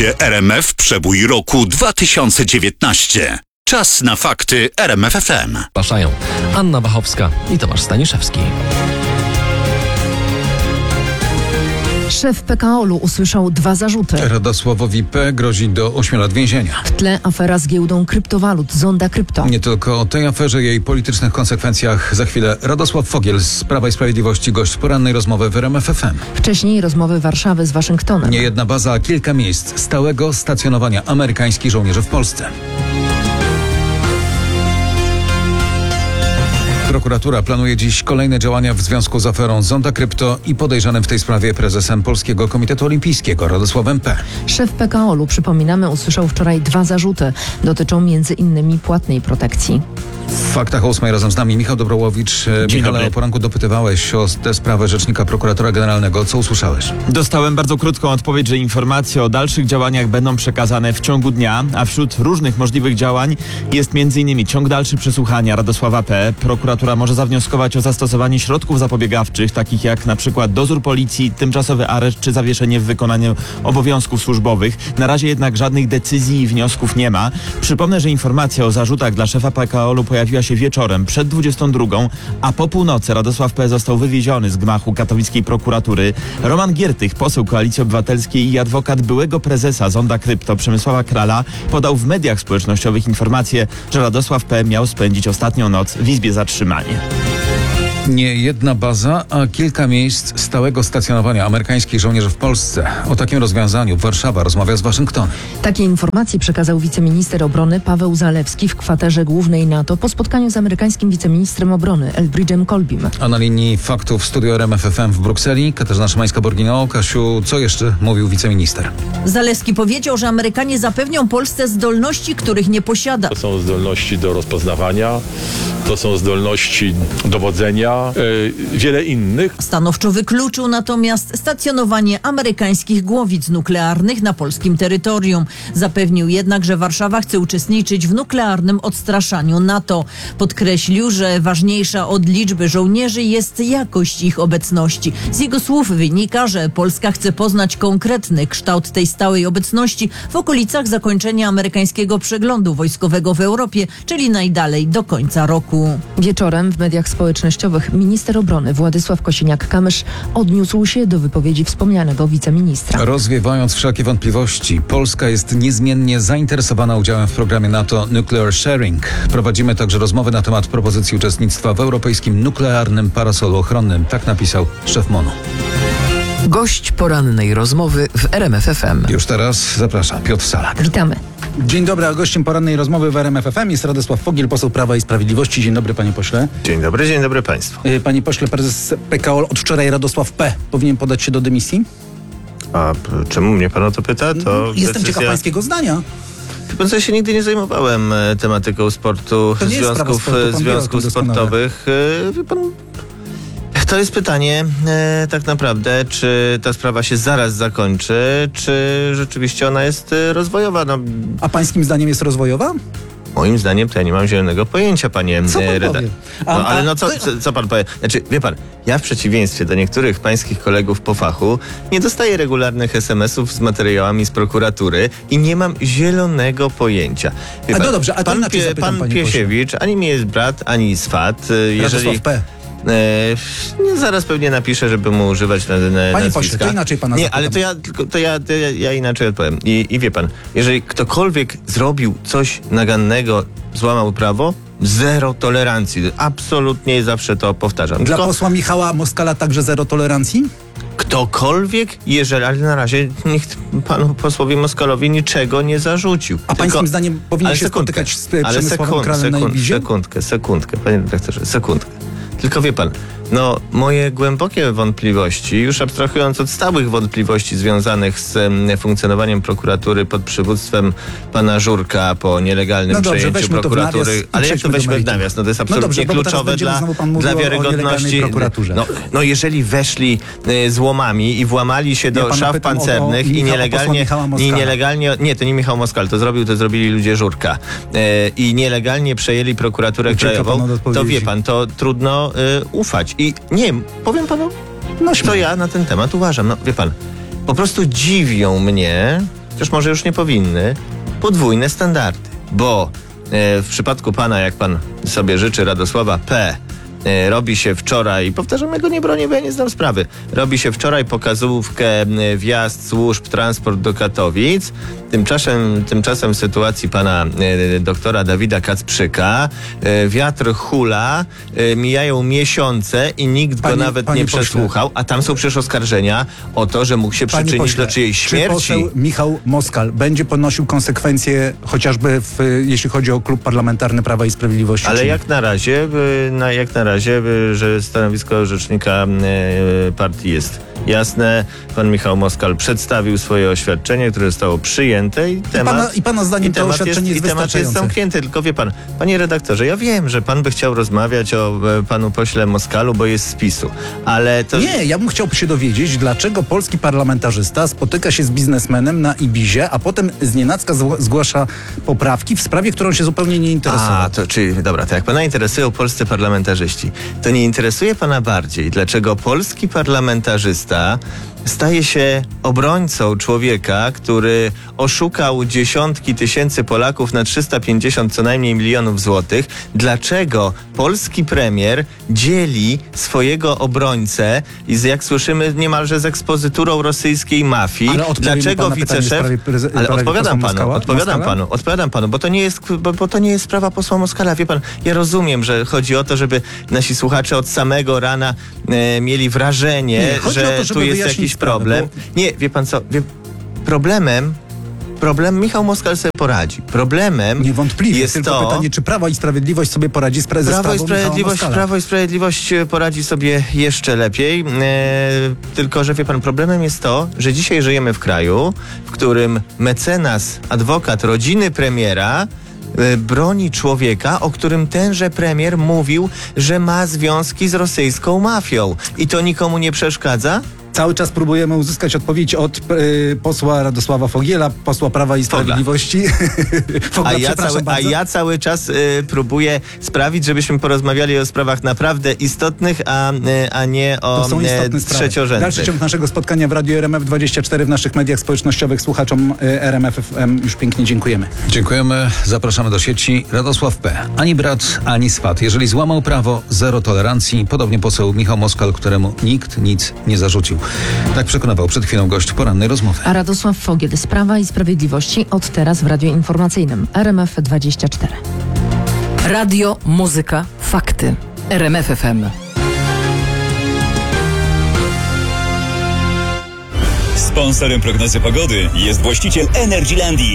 Słuchacie RMF Przebój roku 2019. Czas na fakty RMF FM. Zapraszają Anna Bachowska i Tomasz Staniszewski. Szef PKO-u usłyszał 2 zarzuty. Radosławowi P. grozi do 8 lat więzienia. W tle afera z giełdą kryptowalut Zonda Krypto. Nie tylko o tej aferze i jej politycznych konsekwencjach za chwilę. Radosław Fogiel z Prawa i Sprawiedliwości, gość porannej rozmowy w RMF FM. Wcześniej rozmowy Warszawy z Waszyngtonem. Nie jedna baza, a kilka miejsc stałego stacjonowania amerykańskich żołnierzy w Polsce. Prokuratura planuje dziś kolejne działania w związku z aferą Zonda Krypto i podejrzanym w tej sprawie prezesem Polskiego Komitetu Olimpijskiego Radosławem P. Szef PKO-u, przypominamy, usłyszał wczoraj 2 zarzuty. Dotyczą m.in. płatnej protekcji. W faktach o 8 razem z nami Michał Dobrowowicz. Michale, o poranku dopytywałeś o tę sprawę rzecznika prokuratora generalnego. Co usłyszałeś? Dostałem bardzo krótką odpowiedź, że informacje o dalszych działaniach będą przekazane w ciągu dnia, a wśród różnych możliwych działań jest m.in. ciąg dalszy przesłuchania Radosława P. Prokuratura może zawnioskować o zastosowanie środków zapobiegawczych, takich jak na przykład dozór policji, tymczasowy areszt czy zawieszenie w wykonaniu obowiązków służbowych. Na razie jednak żadnych decyzji i wniosków nie ma. Przypomnę, że informacja o zarzutach dla szefa PKO-u pojawiła się wieczorem przed 22, a po północy Radosław P. został wywieziony z gmachu katowickiej prokuratury. Roman Giertych, poseł Koalicji Obywatelskiej i adwokat byłego prezesa Zonda Krypto Przemysława Krala, podał w mediach społecznościowych informację, że Radosław P. miał spędzić ostatnią noc w izbie zatrzymania. Nie jedna baza, a kilka miejsc stałego stacjonowania amerykańskich żołnierzy w Polsce. O takim rozwiązaniu Warszawa rozmawia z Waszyngtonem. Takie informacje przekazał wiceminister obrony Paweł Zalewski w kwaterze głównej NATO po spotkaniu z amerykańskim wiceministrem obrony Elbridge'em Colbym. A na linii faktów w studiu RMF FM w Brukseli Katarzyna Szymańska-Borgino. Kasiu, co jeszcze mówił wiceminister? Zalewski powiedział, że Amerykanie zapewnią Polsce zdolności, których nie posiada. To są zdolności do rozpoznawania, to są zdolności dowodzenia, wiele innych. Stanowczo wykluczył natomiast stacjonowanie amerykańskich głowic nuklearnych na polskim terytorium. Zapewnił jednak, że Warszawa chce uczestniczyć w nuklearnym odstraszaniu NATO. Podkreślił, że ważniejsza od liczby żołnierzy jest jakość ich obecności. Z jego słów wynika, że Polska chce poznać konkretny kształt tej stałej obecności w okolicach zakończenia amerykańskiego przeglądu wojskowego w Europie, czyli najdalej do końca roku. Wieczorem w mediach społecznościowych minister obrony Władysław Kosiniak-Kamysz odniósł się do wypowiedzi wspomnianego wiceministra. Rozwiewając wszelkie wątpliwości, Polska jest niezmiennie zainteresowana udziałem w programie NATO Nuclear Sharing. Prowadzimy także rozmowy na temat propozycji uczestnictwa w europejskim nuklearnym parasolu ochronnym. Tak napisał szef MON-u. Gość porannej rozmowy w RMF FM. Już teraz zapraszam Piotr Salak. Witamy. Dzień dobry, a gościem porannej rozmowy w RMF FM jest Radosław Fogiel, poseł Prawa i Sprawiedliwości. Dzień dobry, panie pośle. Dzień dobry państwu. Panie pośle, prezes PKO od wczoraj Radosław P. powinien podać się do dymisji? A czemu mnie pan o to pyta? To Jestem ciekaw pańskiego zdania. Chyba, że ja się nigdy nie zajmowałem tematyką sportu, To nie jest sprawa sportu, pan wie o tym doskonale. sportowych. Wie pan, to jest pytanie tak naprawdę, czy ta sprawa się zaraz zakończy, czy rzeczywiście ona jest rozwojowa. No, A pańskim zdaniem jest rozwojowa? moim zdaniem to ja nie mam zielonego pojęcia, panie Co pan redaktor. powie? Co pan powie? Znaczy, wie pan, ja w przeciwieństwie do niektórych pańskich kolegów po fachu nie dostaję regularnych SMS-ów z materiałami z prokuratury i nie mam zielonego pojęcia. Wie pan, no dobrze, a to inaczej zapytam, pan panie Piesiewicz ani mi jest brat, ani swat. Radosław P. Zaraz pewnie napiszę, żeby mu używać Panie nazwiska. pośle, to inaczej pana Nie, zapytam. ale ja inaczej odpowiem. I wie pan, jeżeli ktokolwiek zrobił coś nagannego, złamał prawo, zero tolerancji. Absolutnie zawsze to powtarzam. Dla Tylko posła Michała Moskala także zero tolerancji? ktokolwiek, ale na razie nikt panu posłowi Moskalowi niczego nie zarzucił. A pańskim zdaniem powinien się spotykać z Przemysławem Kralem na Ibizie? Sekundkę, panie redaktorze, sekundkę. Tylko wie pan, moje głębokie wątpliwości, już abstrahując od stałych wątpliwości związanych z funkcjonowaniem prokuratury pod przywództwem pana Żurka po nielegalnym przejęciu prokuratury. Ale jak to weźmy w nawias? To jest absolutnie kluczowe dla wiarygodności. Jeżeli weszli złomami i włamali się do szaf pancernych i nielegalnie, nie, to nie Michał Moskal, to zrobili ludzie Żurka i nielegalnie przejęli prokuraturę krajową, to wie pan, to trudno ufać. I nie, powiem panu, co ja na ten temat uważam. Wie pan, po prostu dziwią mnie chociaż może już nie powinny, podwójne standardy. Bo w przypadku pana, jak pan sobie życzy, Radosława P., robi się wczoraj, powtarzam, ja go nie bronię, bo ja nie znam sprawy, robi się wczoraj pokazówkę wjazd służb, transport do Katowic. Tymczasem w sytuacji pana doktora Dawida Kacprzyka wiatr hula, mijają miesiące i nikt go nawet nie przesłuchał, a tam są przecież oskarżenia o to, że mógł się przyczynić do czyjejś śmierci. Czy poseł Michał Moskal będzie ponosił konsekwencje chociażby jeśli chodzi o klub parlamentarny Prawa i Sprawiedliwości? Ale jak na razie, że stanowisko rzecznika partii jest jasne. Pan Michał Moskal przedstawił swoje oświadczenie, które zostało przyjęte i pana zdaniem to oświadczenie jest temat jest zamknięty. Tylko wie pan, panie redaktorze, ja wiem, że pan by chciał rozmawiać o panu pośle Moskalu, bo jest z PiS-u, ale to... Nie, ja bym chciał się dowiedzieć, dlaczego polski parlamentarzysta spotyka się z biznesmenem na Ibizie, a potem znienacka zgłasza poprawki w sprawie, którą się zupełnie nie interesował. To jak pana interesują polscy parlamentarzyści, to nie interesuje pana bardziej, dlaczego polski parlamentarzysta staje się obrońcą człowieka, który oszukał dziesiątki tysięcy Polaków na 350 co najmniej milionów złotych. Dlaczego polski premier dzieli swojego obrońcę i jak słyszymy niemalże z ekspozyturą rosyjskiej mafii? Dlaczego wiceszef... Ale odpowiadam panu, bo to nie jest sprawa posła Moskala. Wie pan, ja rozumiem, że chodzi o to, żeby nasi słuchacze od samego rana mieli wrażenie, że tu jest jakiś problem. Nie, wie pan co, problem Michał Moskal sobie poradzi. Problemem niewątpliwie jest tylko pytanie, czy Prawo i Sprawiedliwość sobie poradzi z Prawo i Sprawiedliwość poradzi sobie jeszcze lepiej. Tylko, że wie pan, problemem jest to, że dzisiaj żyjemy w kraju, w którym mecenas, adwokat rodziny premiera broni człowieka, o którym tenże premier mówił, że ma związki z rosyjską mafią. I to nikomu nie przeszkadza? Cały czas próbujemy uzyskać odpowiedź od posła Radosława Fogiela, posła Prawa i Sprawiedliwości. Ja cały czas próbuję sprawić, żebyśmy porozmawiali o sprawach naprawdę istotnych, a nie o trzeciorzędnych. Dalszy ciąg naszego spotkania w Radiu RMF24 w naszych mediach społecznościowych. Słuchaczom RMF FM już pięknie dziękujemy. Dziękujemy. Zapraszamy do sieci. Radosław P. Ani brat, ani swat. Jeżeli złamał prawo, zero tolerancji. Podobnie poseł Michał Moskal, któremu nikt nic nie zarzucił. Tak przekonywał przed chwilą gość porannej rozmowy. A Radosław Fogiel z Prawa i Sprawiedliwości od teraz w Radiu Informacyjnym RMF24. Radio, muzyka, fakty. RMF FM. Sponsorem prognozy pogody jest właściciel Energylandii.